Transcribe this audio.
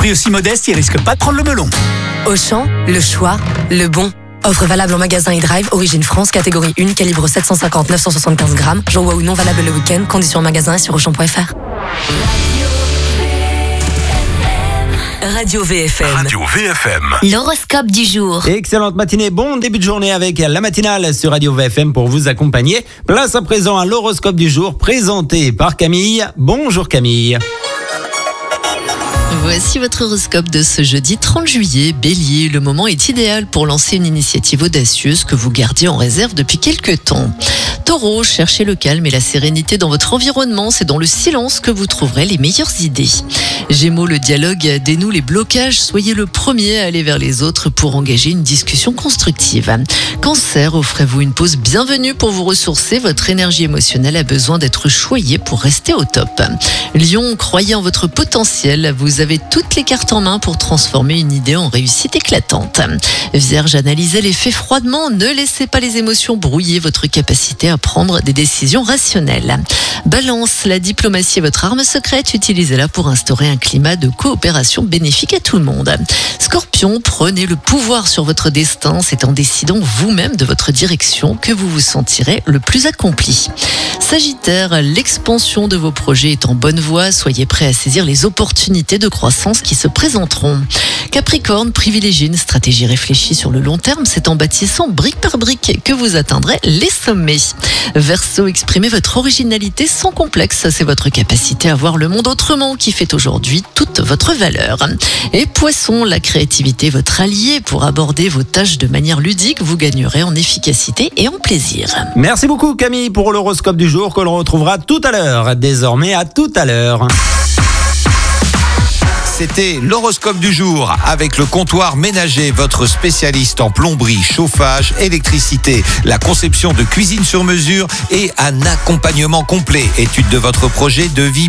prix aussi modeste, ils risquent pas de prendre le melon. Auchan, le choix, le bon. Offre valable en magasin et drive, origine France, catégorie 1, calibre 750-975 grammes. J'envoie ou non valable le week-end, conditions en magasin et sur Auchan.fr. Radio VFM. Radio VFM. L'horoscope du jour. Excellente matinée, bon début de journée avec la matinale sur Radio VFM pour vous accompagner. Place à présent à l'horoscope du jour présenté par Camille. Bonjour Camille. Voici votre horoscope de ce jeudi 30 juillet. Bélier, le moment est idéal pour lancer une initiative audacieuse que vous gardiez en réserve depuis quelques temps. Taureau, cherchez le calme et la sérénité dans votre environnement. C'est dans le silence que vous trouverez les meilleures idées. Gémeaux, le dialogue dénoue les blocages. Soyez le premier à aller vers les autres pour engager une discussion constructive. Cancer, offrez-vous une pause bienvenue pour vous ressourcer. Votre énergie émotionnelle a besoin d'être choyée pour rester au top. Lion, croyez en votre potentiel. Vous avez toutes les cartes en main pour transformer une idée en réussite éclatante. Vierge, analysez les faits froidement. Ne laissez pas les émotions brouiller votre capacité à prendre des décisions rationnelles. Balance, la diplomatie est votre arme secrète. Utilisez-la pour instaurer un climat de coopération bénéfique à tout le monde. Scorpion, prenez le pouvoir sur votre destin. C'est en décidant vous-même de votre direction que vous vous sentirez le plus accompli. Sagittaire, l'expansion de vos projets est en bonne voie. Soyez prêts à saisir les opportunités de croissance qui se présenteront. Capricorne, privilégiez une stratégie réfléchie sur le long terme. C'est en bâtissant brique par brique que vous atteindrez les sommets. Verseau, exprimez votre originalité sans complexe. C'est votre capacité à voir le monde autrement qui fait aujourd'hui toute votre valeur. Et Poisson, la créativité est votre allié. Pour aborder vos tâches de manière ludique, vous gagnerez en efficacité et en plaisir. Merci beaucoup Camille pour l'horoscope du jour que l'on retrouvera tout à l'heure. Désormais à tout à l'heure. C'était l'horoscope du jour avec le comptoir ménager, votre spécialiste en plomberie, chauffage, électricité, la conception de cuisine sur mesure et un accompagnement complet. Étude de votre projet, devis,